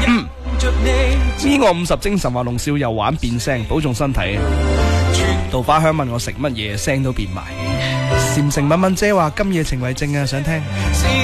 呢我50精神話龍少又玩變聲，保重身體。桃花香問我食乜嘢，聲都變埋。禪城問問姐話今夜情為證啊，想聽。